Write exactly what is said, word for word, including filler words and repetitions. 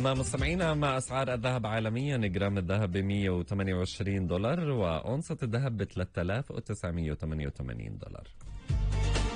أما مستمعينا، مع أسعار الذهب عالميا، جرام الذهب ب مية وثمانية وعشرين دولار، وأونصة الذهب ب ثلاثة آلاف وتسعمية وثمانية وثمانين دولار.